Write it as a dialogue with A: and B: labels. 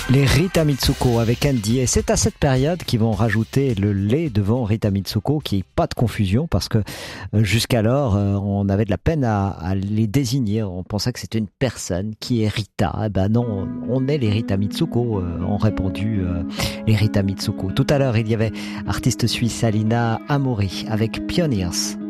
A: Les Rita Mitsuko avec Andy. Et c'est à cette période qu'ils vont rajouter le lait devant Rita Mitsuko, qui est pas de confusion parce que jusqu'alors on avait de la peine à les désigner. On pensait que c'était une personne qui est Rita. Eh ben non, on est les Rita Mitsuko, ont répondu les Rita Mitsuko. Tout à l'heure, il y avait artiste suisse Alina Amori avec Pioneers.